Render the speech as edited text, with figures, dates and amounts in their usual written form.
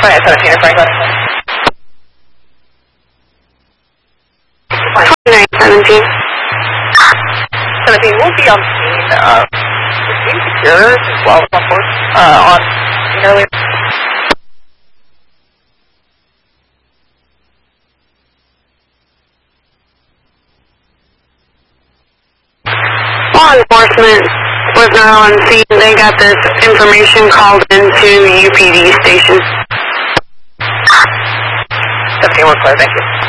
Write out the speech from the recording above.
Right, 17 Franklin. 2917. 17, we'll be on scene. Is he secure as well as on board? On scene earlier? Law enforcement was now on scene. They got this information called into the UPD station. 17, we're clear, thank you.